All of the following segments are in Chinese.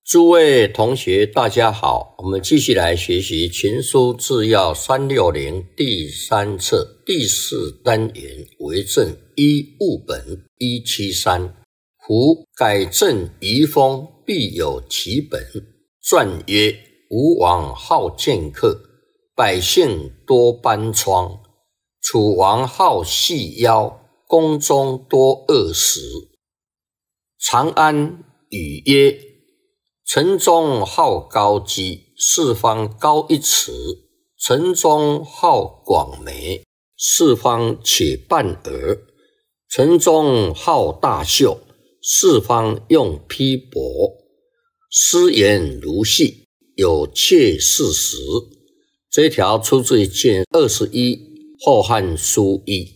诸位同学大家好，我们继续来学习群书治要360第3册第4单元为政一务本173。夫改正遗风，必有其本。传曰：吴王好剑客，百姓多斑疮；楚王好细腰，宫中多恶食。长安语曰：城中好高基，四方高一尺；城中好广眉，四方且半额；城中好大袖，四方用披帛。诗言如戏，有窃40。这一条出自于卷21后汉书1。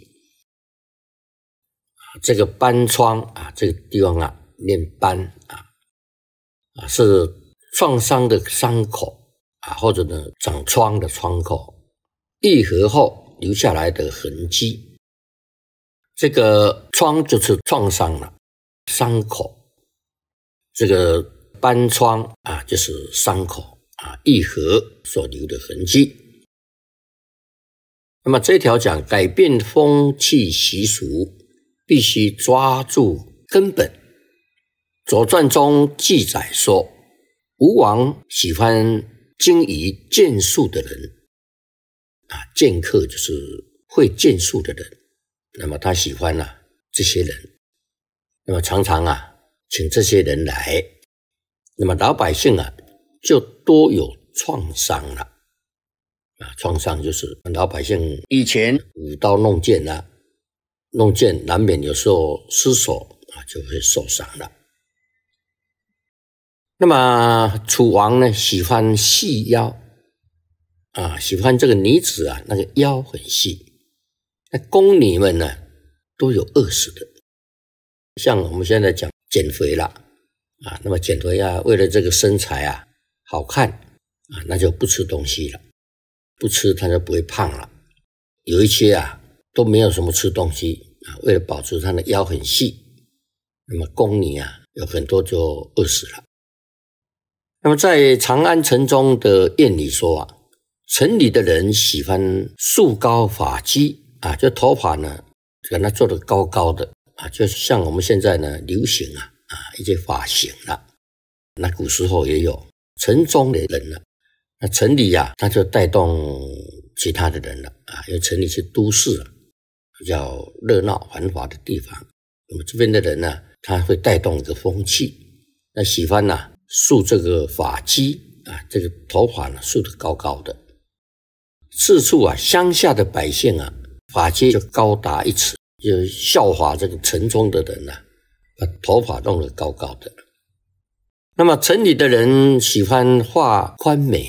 这个斑疮这个地方念斑是创伤的伤口或者呢长疮的疮口，愈合后留下来的痕迹。这个疮就是创伤了，伤口。这个斑疮就是伤口愈合所留的痕迹。那么这条讲改变风气习俗，必须抓住根本。左传中记载说，吴王喜欢精于剑术的人剑客就是会剑术的人，那么他喜欢这些人，那么常常请这些人来，那么老百姓就多有创伤了创伤就是老百姓以前舞刀弄剑弄剑难免有时候失手就会受伤了。那么楚王呢喜欢细腰喜欢这个女子那个腰很细。那宫女们呢都有饿死的，像我们现在讲减肥了那么减肥为了这个身材好看那就不吃东西了，不吃他就不会胖了。有一些都没有什么吃东西为了保持他的腰很细，那么宫女有很多就饿死了。那么在长安城中的谚里说城里的人喜欢束高发髻就头发呢给它做得高高的就像我们现在呢流行一些发型了。那古时候也有城中的人那城里他就带动其他的人了因为城里是都市比较热闹繁华的地方，那么这边的人他会带动一个风气，那喜欢束这个发髻这个头发呢束得高高的。四处乡下的百姓发髻就高达1尺，就效法这个城中的人把头发弄得高高的。那么城里的人喜欢画宽眉